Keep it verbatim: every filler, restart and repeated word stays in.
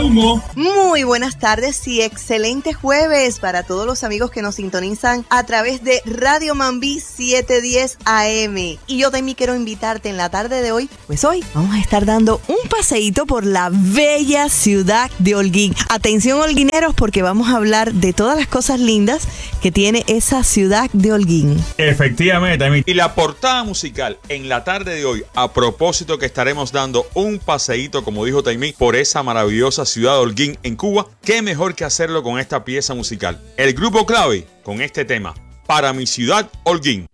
humo. Muy buenas tardes y excelente jueves para todos los amigos que nos sintonizan a través de Radio Mambí setecientos diez A M. Y yo también quiero invitarte en la tarde de hoy, pues hoy vamos a estar dando un paseíto por la bella ciudad de Holguín. Atención holguineros, porque vamos a hablar de todas las cosas lindas que tiene esa ciudad de Holguín. Efectivamente, y la portada musical en la tarde de hoy, a propósito que estaremos dando un paseíto, como dijo Taimí, por esa maravillosa ciudad de Holguín en Cuba, qué mejor que hacerlo con esta pieza musical. El grupo Clave con este tema, Para mi ciudad Holguín.